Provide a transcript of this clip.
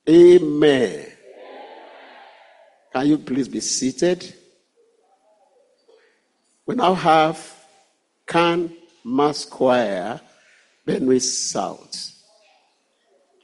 Amen. Can you please be seated? We now have Can Mass Choir, Benue South.